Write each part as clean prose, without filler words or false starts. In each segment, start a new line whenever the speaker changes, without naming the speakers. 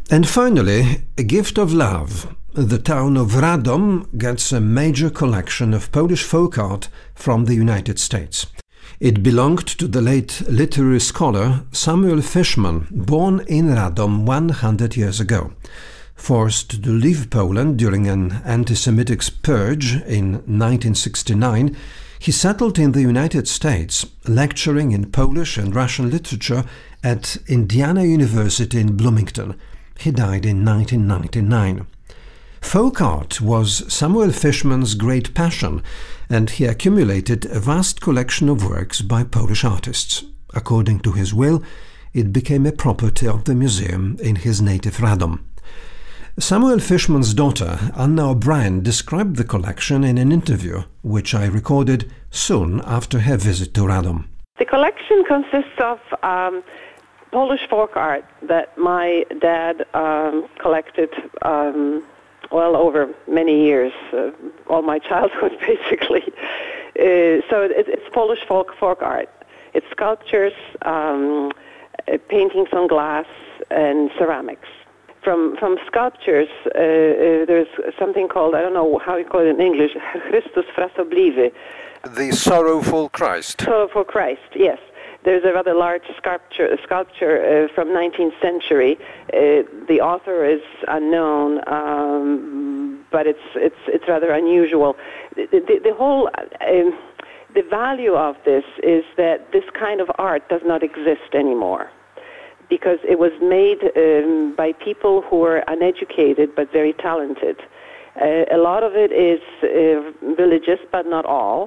And finally, A Gift of Love. The town of Radom gets a major collection of Polish folk art from the United States. It belonged to the late literary scholar Samuel Fishman, born in Radom 100 years ago. Forced to leave Poland during an anti-Semitic purge in 1969, he settled in the United States, lecturing in Polish and Russian literature at Indiana University in Bloomington. He died in 1999. Folk art was Samuel Fishman's great passion, and he accumulated a vast collection of works by Polish artists. According to his will, it became a property of the museum in his native Radom. Samuel Fishman's daughter, Anna O'Brien, described the collection in an interview, which I recorded soon after her visit to Radom.
The collection consists of Polish folk art that my dad collected over many years, all my childhood basically. So it's Polish folk art. It's sculptures, paintings on glass, and ceramics. From sculptures, there's something called, I don't know how you call it in English, Chrystus Frasobliwy.
The Sorrowful Christ.
Sorrowful Christ, yes. There's a rather large sculpture from 19th century. The author is unknown, but it's rather unusual. The whole the value of this is that this kind of art does not exist anymore, because it was made by people who were uneducated but very talented. A lot of it is religious, but not all.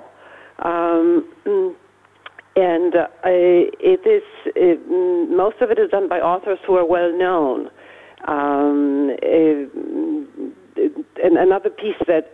And most of it is done by authors who are well known. And another piece that